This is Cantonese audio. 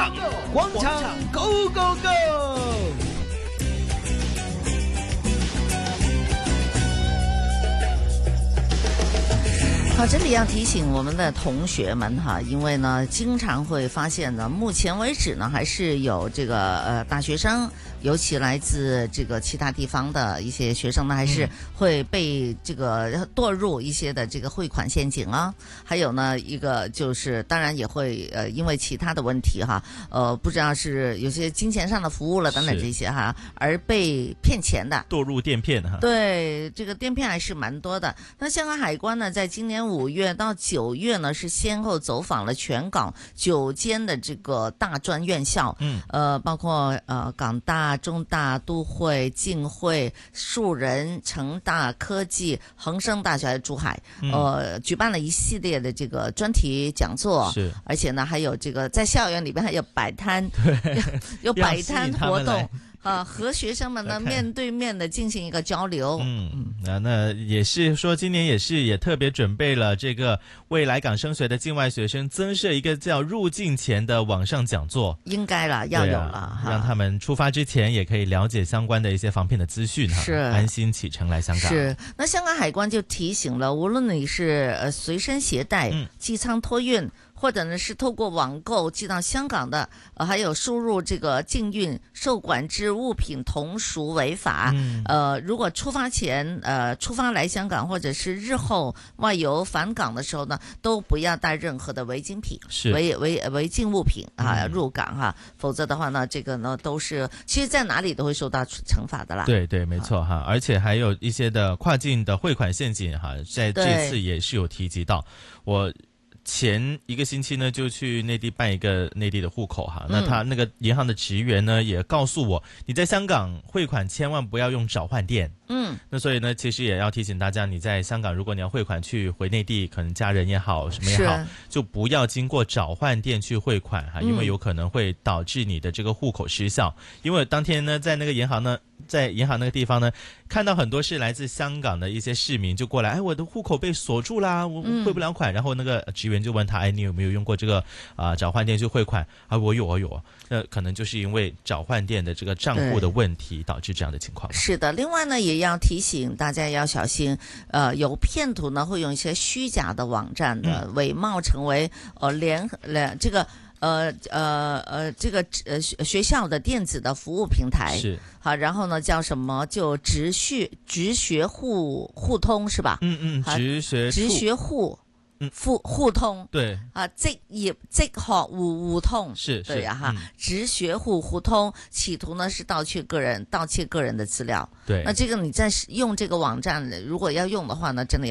上广场 Go Go Go！ 好，这里要提醒我们的同学们哈，因为呢，经常会发现呢，目前为止呢，还是有这个大学生，尤其来自这个其他地方的一些学生呢，还是会被这个堕入一些的这个汇款陷阱啊。还有呢，一个就是当然也会因为其他的问题哈，不知道是有些金钱上的服务了等等这些哈，而被骗钱的， 堕入电骗哈。 对，这个电骗还是蛮多的。那香港海关呢，在今年5月到9月呢，是先后走访了全港9间的这个大专院校，包括港大、中大、都会、浸会、树人、成大、科技、恒生大学还有珠海，举办了一系列的这个专题讲座， 是， 而且呢，还有这个在校园里边还有摆摊，有摆摊活动。和学生们呢面对面的进行一个交流。 那也是说今年也特别准备了这个为来港升学的境外学生增设一个叫入境前的网上讲座， 应该了，要有了， 让他们出发之前也可以了解相关的一些防骗的资讯， 是安心启程来香港。 是，那香港海关就提醒了，无论你是随身携带、机舱托运，或者呢是透过网购寄到香港的，还有输入这个禁运受管制物品同属违法。如果出发前出发来香港，或者是日后外游返港的时候呢，都不要带任何的违禁品、违禁物品入港哈，否则的话呢，这个呢都是其实在哪里都会受到惩罚的啦。 对对，没错哈，而且还有一些的跨境的汇款陷阱哈，在这次也是有提及到。我前1个星期呢，就去内地办一个内地的户口哈，那他那个银行的职员呢，也告诉我，你在香港汇款千万不要用找换店。那所以呢，其实也要提醒大家，你在香港，如果你要汇款去回内地，可能家人也好，什么也好，就不要经过找换店去汇款哈，因为有可能会导致你的这个户口失效。因为当天呢，在那个银行呢，在银行那个地方呢，看到很多是来自香港的一些市民就过来，我的户口被锁住啦，我汇不了款。然后那个职员就问他，你有没有用过这个找换店去汇款？我有。那可能就是因为找换店的这个账户的问题导致这样的情况。 是的，另外呢，也要提醒大家要小心，有骗徒呢会用一些虚假的网站的伪冒成为学校的电子的服务平台是好，然后呢叫什么就直学互通是吧？直学互通对職業職學互通是对呀哈，直學互通，企圖呢是盜竊個人的資料。 对， 那這個你在用這個網站，如果要用的話呢，真的要